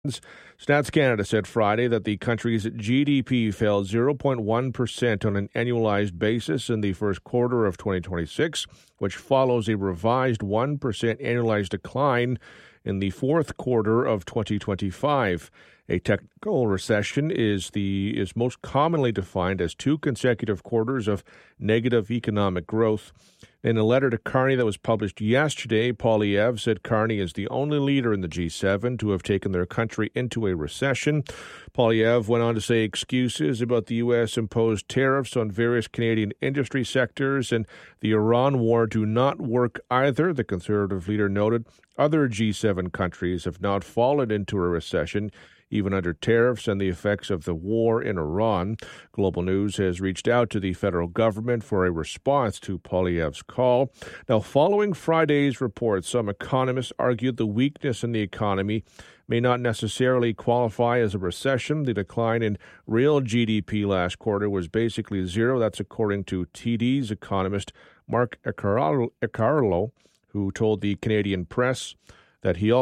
Stats Canada said Friday that the country's GDP fell 0.1% on an annualized basis in the first quarter of 2026, which follows a revised 1% annualized decline in the fourth quarter of 2025. A technical recession is most commonly defined as 2 consecutive quarters of negative economic growth. In a letter to Carney that was published yesterday, Poilievre said Carney is the only leader in the G7 to have taken their country into a recession. Poilievre went on to say excuses about the U.S. imposed tariffs on various Canadian industry sectors and the Iran war do not work either, the Conservative leader noted. Other G7 countries have not fallen into a recession, even under tariffs and the effects of the war in Iran. Global News has reached out to the federal government for a response to Poilievre's call. Now, following Friday's report, some economists argued the weakness in the economy may not necessarily qualify as a recession. The decline in real GDP last quarter was basically zero. That's according to TD's economist Mark Accarlo, who told the Canadian Press that he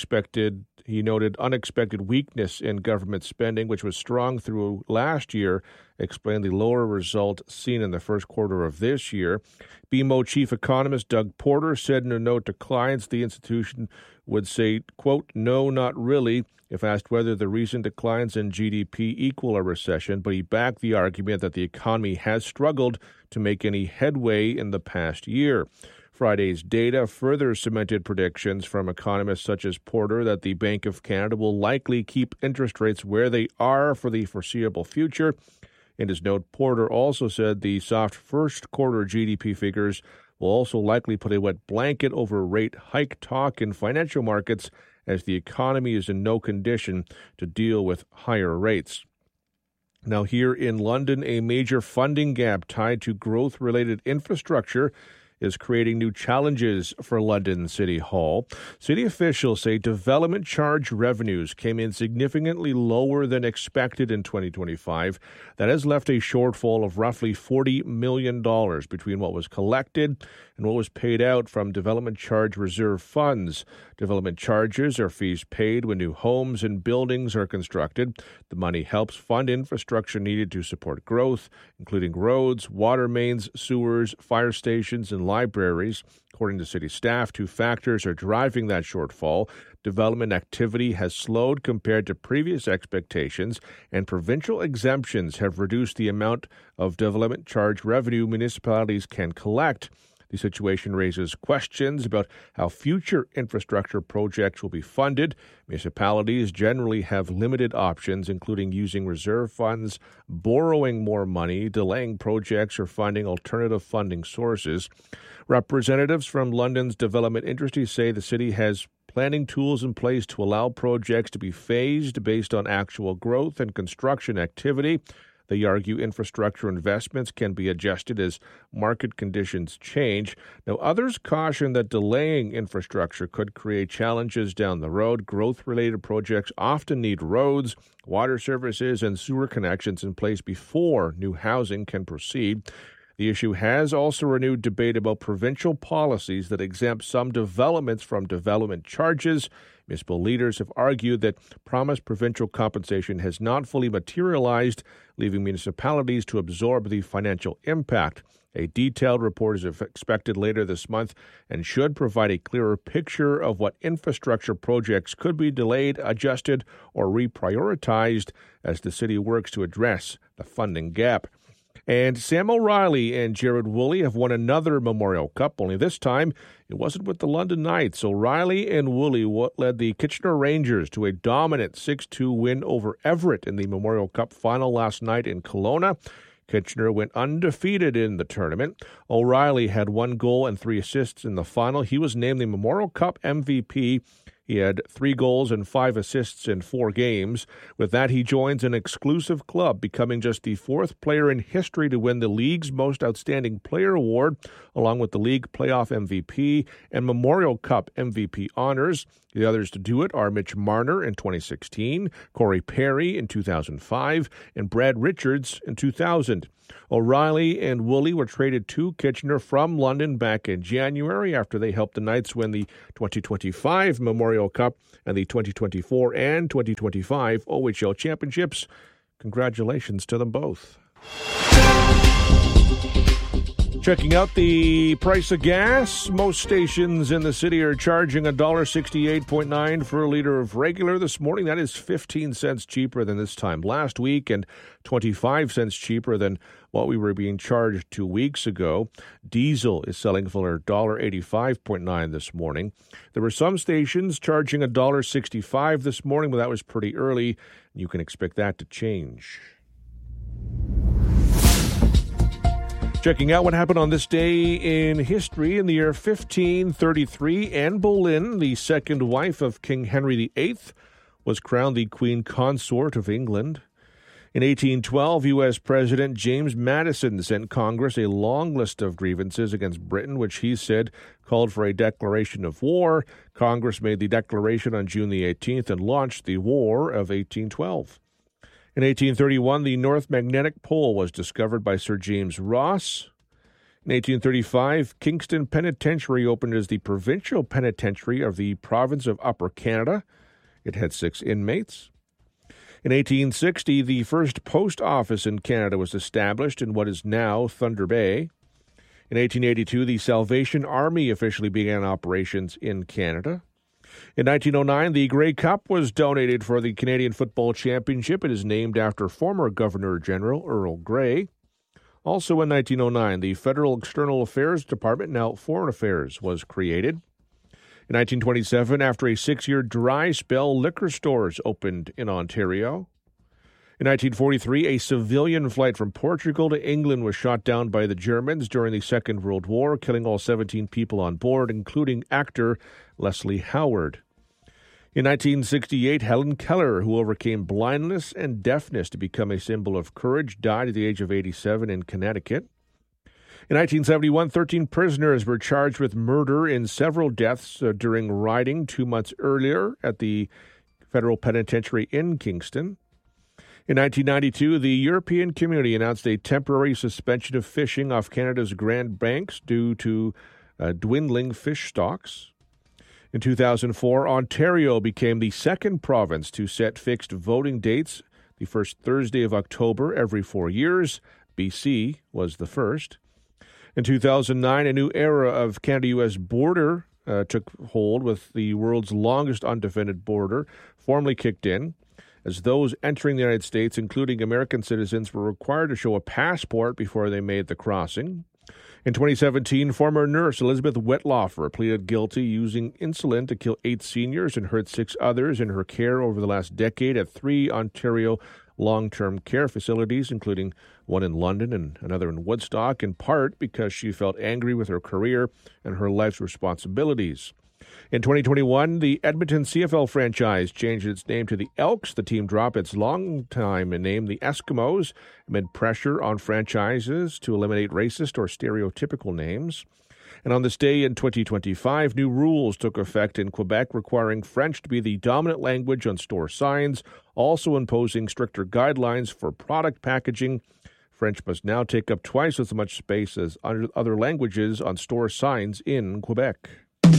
noted unexpected weakness in government spending, which was strong through last year, explained the lower result seen in the first quarter of this year. BMO chief economist Doug Porter said in a note to clients the institution would say, quote, "No, not really," if asked whether the recent declines in GDP equal a recession, but he backed the argument that the economy has struggled to make any headway in the past year. Friday's data further cemented predictions from economists such as Porter that the Bank of Canada will likely keep interest rates where they are for the foreseeable future. In his note, Porter also said the soft first quarter GDP figures will also likely put a wet blanket over rate hike talk in financial markets as the economy is in no condition to deal with higher rates. Now, here in London, a major funding gap tied to growth-related infrastructure is creating new challenges for London City Hall. City officials say development charge revenues came in significantly lower than expected in 2025. That has left a shortfall of roughly $40 million between what was collected and what was paid out from development charge reserve funds. Development charges are fees paid when new homes and buildings are constructed. The money helps fund infrastructure needed to support growth, including roads, water mains, sewers, fire stations, and libraries. According to city staff, 2 factors are driving that shortfall. Development activity has slowed compared to previous expectations, and provincial exemptions have reduced the amount of development charge revenue municipalities can collect. The situation raises questions about how future infrastructure projects will be funded. Municipalities generally have limited options, including using reserve funds, borrowing more money, delaying projects, or finding alternative funding sources. Representatives from London's development industry say the city has planning tools in place to allow projects to be phased based on actual growth and construction activity. They argue infrastructure investments can be adjusted as market conditions change. Now, others caution that delaying infrastructure could create challenges down the road. Growth-related projects often need roads, water services, and sewer connections in place before new housing can proceed. The issue has also renewed debate about provincial policies that exempt some developments from development charges. Municipal leaders have argued that promised provincial compensation has not fully materialized, leaving municipalities to absorb the financial impact. A detailed report is expected later this month and should provide a clearer picture of what infrastructure projects could be delayed, adjusted, or reprioritized as the city works to address the funding gap. And Sam O'Reilly and Jared Woolley have won another Memorial Cup, only this time it wasn't with the London Knights. O'Reilly and Woolley led the Kitchener Rangers to a dominant 6-2 win over Everett in the Memorial Cup final last night in Kelowna. Kitchener went undefeated in the tournament. O'Reilly had 1 goal and 3 assists in the final. He was named the Memorial Cup MVP. He had 3 goals and 5 assists in 4 games. With that, he joins an exclusive club, becoming just the 4th player in history to win the league's Most Outstanding Player award, along with the league playoff MVP and Memorial Cup MVP honors. The others to do it are Mitch Marner in 2016, Corey Perry in 2005, and Brad Richards in 2000. O'Reilly and Woolley were traded to Kitchener from London back in January after they helped the Knights win the 2025 Memorial Memorial Cup and the 2024 and 2025 OHL Championships. Congratulations to them both. Checking out the price of gas. Most stations in the city are charging $1.68.9 for a liter of regular this morning. That is 15 cents cheaper than this time last week and 25 cents cheaper than what we were being charged 2 weeks ago. Diesel is selling for $1.85.9 this morning. There were some stations charging $1.65 this morning, but that was pretty early. You can expect that to change. Checking out what happened on this day in history. In the year 1533, Anne Boleyn, the second wife of King Henry VIII, was crowned the Queen Consort of England. In 1812, U.S. President James Madison sent Congress a long list of grievances against Britain, which he said called for a declaration of war. Congress made the declaration on June the 18th and launched the War of 1812. In 1831, the North Magnetic Pole was discovered by Sir James Ross. In 1835, Kingston Penitentiary opened as the provincial penitentiary of the province of Upper Canada. It had 6 inmates. In 1860, the first post office in Canada was established in what is now Thunder Bay. In 1882, the Salvation Army officially began operations in Canada. In 1909, the Grey Cup was donated for the Canadian Football Championship. It is named after former Governor-General Earl Grey. Also in 1909, the Federal External Affairs Department, now Foreign Affairs, was created. In 1927, after a 6-year dry spell, liquor stores opened in Ontario. In 1943, a civilian flight from Portugal to England was shot down by the Germans during the Second World War, killing all 17 people on board, including actor Leslie Howard. In 1968, Helen Keller, who overcame blindness and deafness to become a symbol of courage, died at the age of 87 in Connecticut. In 1971, 13 prisoners were charged with murder in several deaths during rioting 2 months earlier at the federal penitentiary in Kingston. In 1992, the European Community announced a temporary suspension of fishing off Canada's Grand Banks due to dwindling fish stocks. In 2004, Ontario became the second province to set fixed voting dates, the first Thursday of October every 4 years. BC was the first. In 2009, a new era of Canada-U.S. border took hold, with the world's longest undefended border formally kicked in, as those entering the United States, including American citizens, were required to show a passport before they made the crossing. In 2017, former nurse Elizabeth Wettlaufer pleaded guilty using insulin to kill 8 seniors and hurt 6 others in her care over the last decade at 3 Ontario long-term care facilities, including one in London and another in Woodstock, in part because she felt angry with her career and her life's responsibilities. In 2021, the Edmonton CFL franchise changed its name to the Elks. The team dropped its long-time name, the Eskimos, amid pressure on franchises to eliminate racist or stereotypical names. And on this day in 2025, new rules took effect in Quebec requiring French to be the dominant language on store signs, also imposing stricter guidelines for product packaging. French must now take up twice as much space as other languages on store signs in Quebec.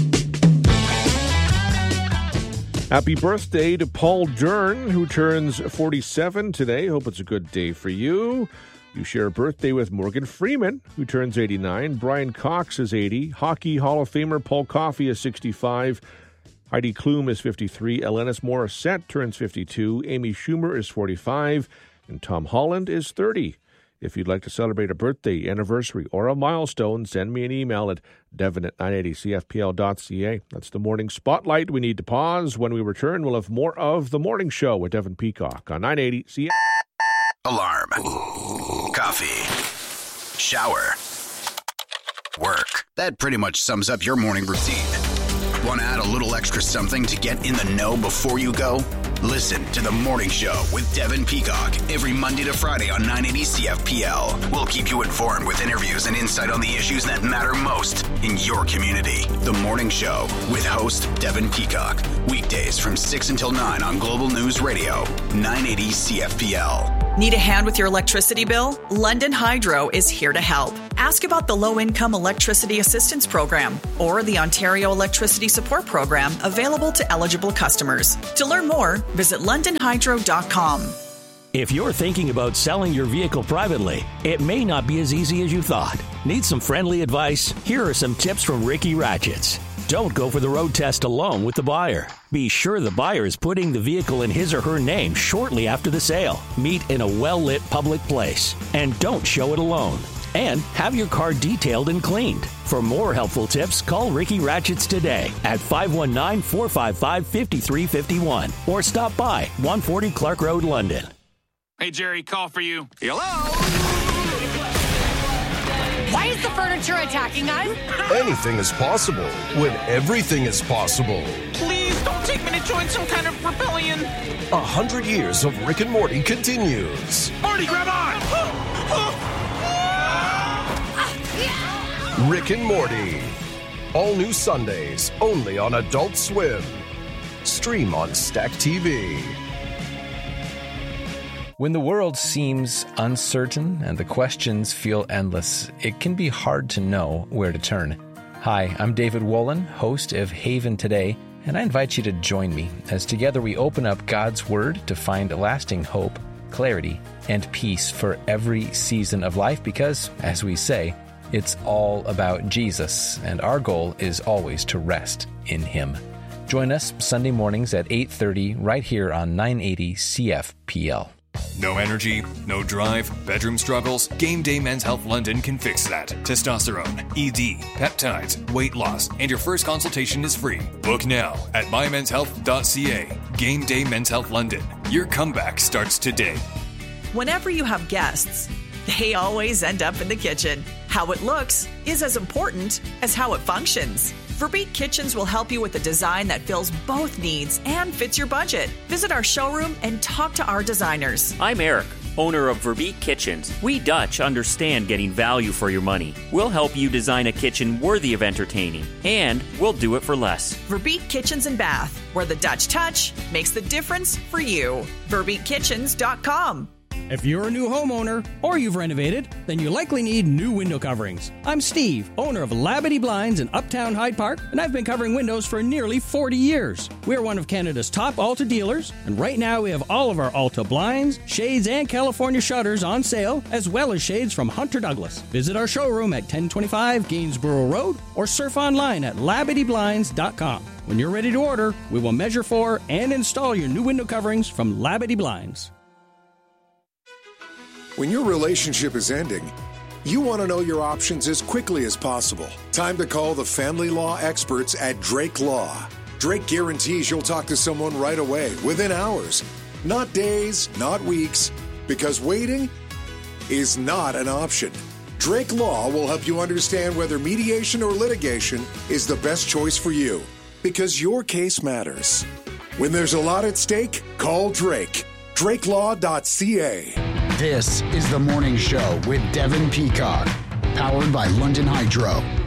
Happy birthday to Paul Dern, who turns 47 today. Hope it's a good day for you. You share a birthday with Morgan Freeman, who turns 89. Brian Cox is 80. Hockey Hall of Famer Paul Coffey is 65. Heidi Klum is 53. Alanis Morissette turns 52. Amy Schumer is 45. And Tom Holland is 30. If you'd like to celebrate a birthday, anniversary, or a milestone, send me an email at devon@980cfpl.ca. That's the Morning Spotlight. We need to pause. When we return, we'll have more of The Morning Show with Devon Peacock on 980 CFPL. Alarm. Coffee. Shower. Work. That pretty much sums up your morning routine. Want to add a little extra something to get in the know before you go? Listen to The Morning Show with Devon Peacock every Monday to Friday on 980 CFPL. We'll keep you informed with interviews and insight on the issues that matter most in your community. The Morning Show with host Devon Peacock. Weekdays from 6 until 9 on Global News Radio, 980 CFPL. Need a hand with your electricity bill? London Hydro is here to help. Ask about the Low-Income Electricity Assistance Program or the Ontario Electricity Support Program available to eligible customers. To learn more, visit londonhydro.com. If you're thinking about selling your vehicle privately, it may not be as easy as you thought. Need some friendly advice? Here are some tips from Ricky Ratchets. Don't go for the road test alone with the buyer. Be sure the buyer is putting the vehicle in his or her name shortly after the sale. Meet in a well-lit public place. And don't show it alone. And have your car detailed and cleaned. For more helpful tips, call Ricky Ratchets today at 519-455-5351 or stop by 140 Clark Road, London. Hey, Jerry, call for you. Hello? Why is the furniture attacking us? Anything is possible when everything is possible. Please don't take me to join some kind of rebellion. 100 years of Rick and Morty continues. Morty, grab on! Rick and Morty. All new Sundays, only on Adult Swim. Stream on Stack TV. When the world seems uncertain and the questions feel endless, it can be hard to know where to turn. Hi, I'm David Wolin, host of Haven Today, and I invite you to join me as together we open up God's Word to find lasting hope, clarity, and peace for every season of life because, as we say, it's all about Jesus, and our goal is always to rest in Him. Join us Sunday mornings at 8:30 right here on 980 CFPL. No energy, no drive, bedroom struggles? Game Day Men's Health London can fix that. Testosterone, ED, peptides, weight loss, and your first consultation is free. Book now at mymenshealth.ca. Game Day Men's Health London. Your comeback starts today. Whenever you have guests, they always end up in the kitchen. How it looks is as important as how it functions. Verbeek Kitchens will help you with a design that fills both needs and fits your budget. Visit our showroom and talk to our designers. I'm Eric, owner of Verbeek Kitchens. We Dutch understand getting value for your money. We'll help you design a kitchen worthy of entertaining, and we'll do it for less. Verbeek Kitchens and Bath, where the Dutch touch makes the difference for you. VerbeekKitchens.com. If you're a new homeowner or you've renovated, then you likely need new window coverings. I'm Steve, owner of Labadee Blinds in Uptown Hyde Park, and I've been covering windows for nearly 40 years. We're one of Canada's top Alta dealers, and right now we have all of our Alta blinds, shades, and California shutters on sale, as well as shades from Hunter Douglas. Visit our showroom at 1025 Gainsborough Road or surf online at LabadeeBlinds.com. When you're ready to order, we will measure for and install your new window coverings from Labadee Blinds. When your relationship is ending, you want to know your options as quickly as possible. Time to call the family law experts at Drake Law. Drake guarantees you'll talk to someone right away, within hours. Not days, not weeks, because waiting is not an option. Drake Law will help you understand whether mediation or litigation is the best choice for you, because your case matters. When there's a lot at stake, call Drake. DrakeLaw.ca. This is The Morning Show with Devin Peacock, powered by London Hydro.